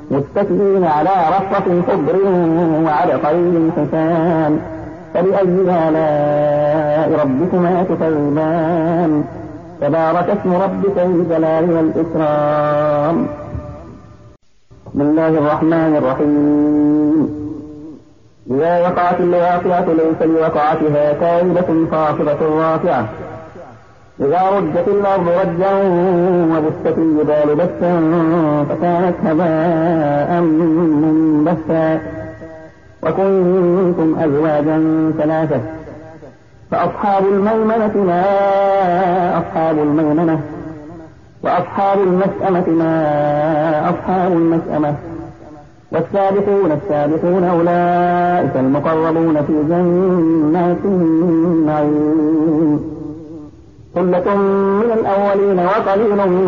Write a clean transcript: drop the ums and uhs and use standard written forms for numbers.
متكئين على رفرف خضر وعبقري حسان فبأي آلاء ربكما تكذبان تبارك اسم ربك ذي الجلال والإكرام. بسم الله الرحمن الرحيم. إذا وقعت الواقعة ليس لوقعتها كاذبة خافضة رافعة إذا رجت الأرض رجا وبست الجبال بسا فكانت هباء منبثا وكنتم أزواجا ثلاثة فأصحاب الميمنة ما أصحاب الميمنة وأصحاب المشأمة ما أصحاب المشأمة والسابقون السابقون أولئك المقربون في جنات النعيم ثلة من الأولين وقليل